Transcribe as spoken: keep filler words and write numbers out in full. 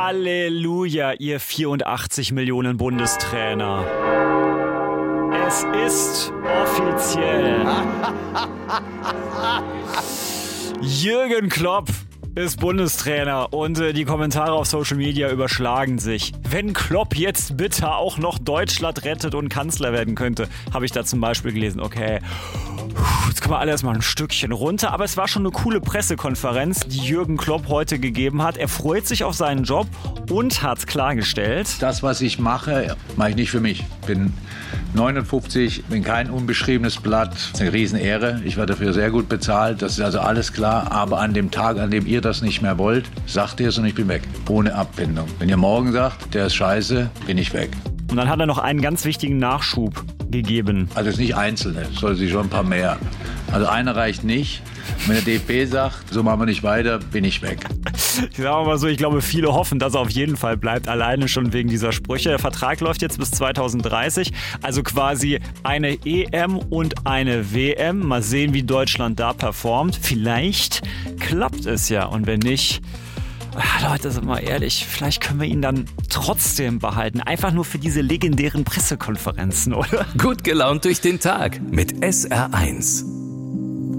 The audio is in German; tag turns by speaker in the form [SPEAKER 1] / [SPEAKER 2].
[SPEAKER 1] Halleluja, ihr vierundachtzig Millionen Bundestrainer. Es ist offiziell. Jürgen Klopp ist Bundestrainer und äh, die Kommentare auf Social Media überschlagen sich. Wenn Klopp jetzt bitte auch noch Deutschland rettet und Kanzler werden könnte, habe ich da zum Beispiel gelesen, okay, jetzt kommen wir alle erstmal ein Stückchen runter, aber es war schon eine coole Pressekonferenz, die Jürgen Klopp heute gegeben hat. Er freut sich auf seinen Job und hat klargestellt:
[SPEAKER 2] Das, was ich mache, mache ich nicht für mich. Bin neunundfünfzig, bin kein unbeschriebenes Blatt. Das ist eine Riesenehre. Ich werde dafür sehr gut bezahlt. Das ist also alles klar. Aber an dem Tag, an dem ihr das nicht mehr wollt, sagt ihr es und ich bin weg. Ohne Abbindung. Wenn ihr morgen sagt, der ist scheiße, bin ich weg.
[SPEAKER 1] Und dann hat er noch einen ganz wichtigen Nachschub gegeben.
[SPEAKER 2] Also es ist nicht Einzelne, es soll sich schon ein paar mehr. Also einer reicht nicht. Wenn der D F B sagt, so machen wir nicht weiter, bin ich weg.
[SPEAKER 1] Ich sage mal so, ich glaube, viele hoffen, dass er auf jeden Fall bleibt, alleine schon wegen dieser Sprüche. Der Vertrag läuft jetzt bis zweitausenddreißig, also quasi eine E M und eine W M. Mal sehen, wie Deutschland da performt. Vielleicht klappt es ja, und wenn nicht... Ach, Leute, sind mal ehrlich, vielleicht können wir ihn dann trotzdem behalten. Einfach nur für diese legendären Pressekonferenzen, oder?
[SPEAKER 3] Gut gelaunt durch den Tag mit S R eins.